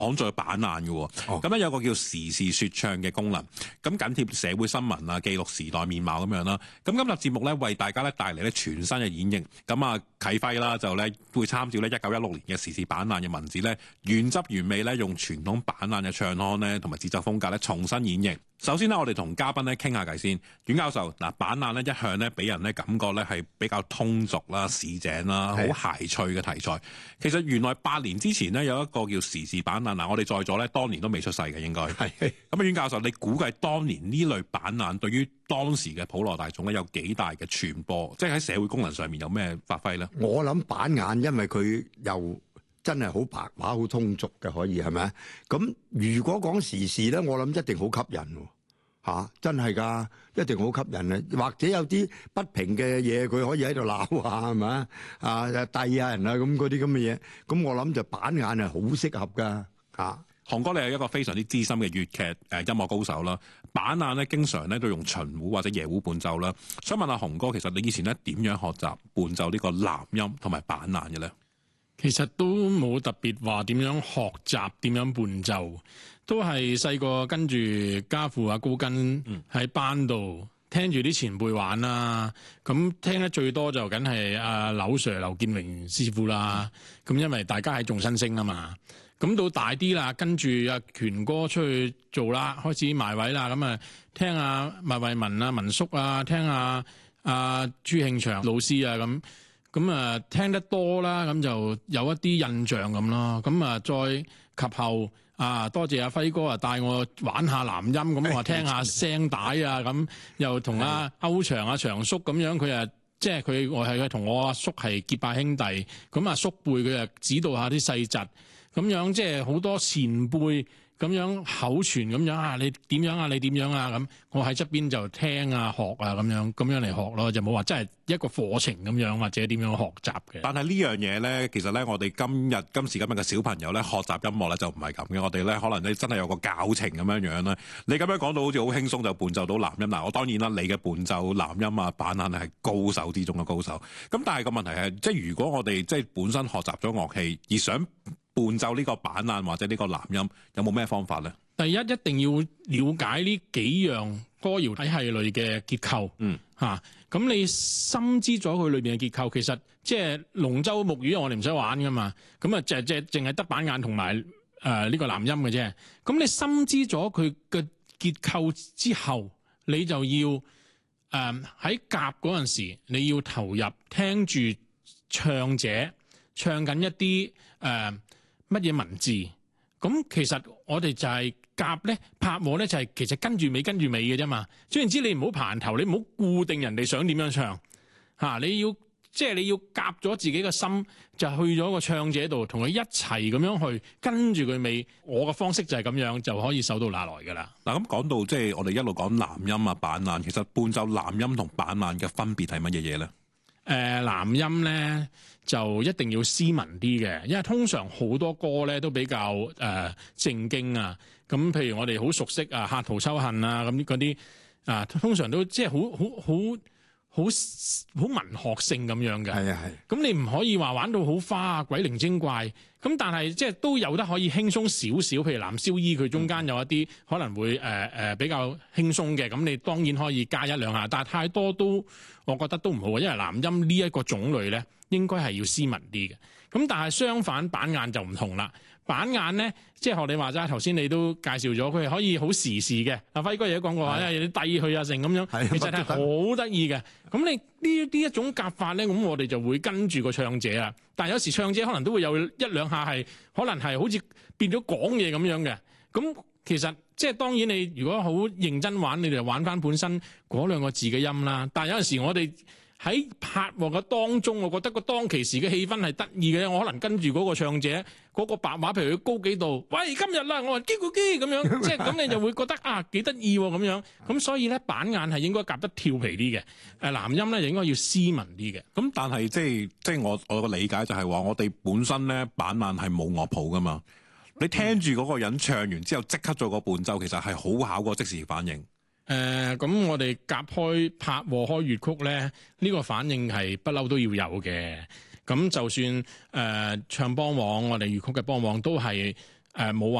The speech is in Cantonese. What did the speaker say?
講在板眼嘅喎。咁咧有個叫時事説唱嘅功能，咁緊貼社會新聞啊，記錄時代面貌咁樣啦。咁今集節目咧為大家咧帶嚟咧全新嘅演繹。咁啊啟輝啦就咧會參照咧1916年嘅時事板眼嘅文字咧，原汁原味咧用傳統板眼嘅唱腔咧同埋節奏風格咧重新演繹。首先呢，我哋同嘉賓咧傾下偈先。阮教授，嗱板眼咧一向咧俾人咧感覺咧係比較通俗啦、市井啦、好諧趣嘅題材。其實原來8年之前呢，有一個叫時事板眼，嗱我哋在座咧當年都未出世嘅應該。係。咁啊，阮教授，你估計當年呢類板眼對於當時嘅普羅大眾咧有幾大嘅傳播？即係喺社會功能上面有咩發揮咧？ 我諗板眼，因為佢又真係好白話、好通俗嘅，可以係咪？咁如果講時事咧，我諗一定好吸引喎。真係㗎，一定好吸引啊！或者有啲不平嘅嘢，佢可以喺度鬧下，係咪遞下人啊咁嗰啲咁嘅嘢。咁我諗就板眼係好適合㗎嚇。 雄哥，你係一個非常之資深嘅粵劇音樂高手啦。板眼咧經常咧都用秦胡或者夜胡伴奏啦。想問下雄哥，其實你以前咧點樣學習伴奏呢個南音同埋板眼嘅咧？ 其實都冇特別話點樣學習點樣伴奏，都係細個跟住家父阿高根喺班度聽住啲前輩玩啦。咁聽得最多就梗係阿柳 Sir 劉建榮師傅啦。咁因為大家係眾新星啊嘛。咁到大啲啦，跟住阿權哥出去做啦，開始埋位啦。咁啊，聽阿麥慧文啊、文叔啊，聽阿朱慶祥老師啊咁啊，聽得多啦，咁就有一啲印象咁咯。咁啊，再及後啊，多謝阿輝哥啊，帶我玩下南音，咁我話聽下聲帶啊，咁又同阿歐祥阿祥叔咁樣，佢啊即係我係同我阿叔係結拜兄弟，咁阿叔輩佢啊指導下啲細節，咁樣即係好多前輩咁樣口傳咁樣啊，你點樣啊？你點樣啊？咁我喺側邊就聽啊、學啊咁樣嚟學咯，就冇話真係一個課程咁樣或者點樣學習嘅。 但係呢樣嘢咧，其實咧我哋今時今日嘅小朋友咧學習音樂咧就唔係咁嘅，我哋咧可能咧真係有個教程咁樣樣啦。你咁樣講到好似好輕鬆就伴奏到南音，嗱我當然啦，你嘅伴奏南音啊板眼係高手之中嘅高手。咁但係個問題係，即係如果我哋即係本身學習咗樂器而想伴奏呢個板眼或者呢個南音，有冇咩方法咧？ 第一定要了解呢幾樣歌謠體系類嘅結構。咁你深知咗佢裏邊嘅結構，其實即係龍舟木魚，我哋唔使玩噶嘛。咁啊，淨係得板眼同埋呢個南音嘅啫。咁你深知咗佢嘅結構之後，你就要喺夾嗰陣時，你要投入聽住唱者唱緊一啲乜嘢文字。咁其實我哋就係夾咧拍和咧，就係其實跟住尾嘅啫嘛。總言之，你唔好盤頭，你唔好固定人哋想點樣唱你要夾咗自己嘅心，就去咗個唱者度，同佢一齊咁樣去跟住佢尾。我嘅方式就係咁樣，就可以手到拿來噶啦。 嗱咁講到即係我哋一路講南音啊板眼，其實伴奏南音同板眼嘅分別係乜嘢嘢咧？ 南音咧就一定要斯文啲嘅，因為通常好多歌咧都比較正經啊。咁譬如我哋好熟悉啊，客途秋恨啊，咁嗰啲通常都即係好文學性咁樣嘅。係。咁你唔可以話玩到好花啊，鬼靈精怪。咁但係即係都有得可以輕鬆少少，譬如藍燒衣佢中間有一啲可能會比較輕鬆嘅，咁你當然可以加一兩下，但係太多都我覺得都唔好，因為南音呢一個種類咧應該係要斯文啲嘅。咁但係相反板眼就唔同啦。板眼咧，即係學你話齋，頭先你都介紹咗，佢係可以好時事嘅。阿輝哥亦都講過話，有啲低去啊成咁樣，其實係好得意嘅。咁你呢一種夾法咧，咁我哋就會跟住個唱者啦。但係有時唱者可能都會有一兩下係可能係好似變咗講嘢咁樣嘅。咁其實即係當然你如果好認真玩，你哋就玩翻本身嗰兩個字嘅音啦。但係有陣時我哋喺拍和嘅當中，我覺得個當其時嘅氣氛係得意嘅。我可能跟住嗰個唱者嗰個白話，譬如佢高幾度，喂今日啦，我話基咕基咁樣，即係咁你就會覺得幾得意喎咁樣。咁所以咧板眼係應該夾得跳皮啲嘅，南音咧就應該要斯文啲嘅。 咁但係即係我個理解就係話，我哋本身咧板眼係冇樂譜噶嘛。你聽住嗰個人唱完之後，即刻做個伴奏，其實係好考個即時反應。 咁我哋夾開拍和開粵曲咧，呢個反應係不嬲都要有嘅。咁就算唱梆黃，我哋粵曲嘅梆黃都係冇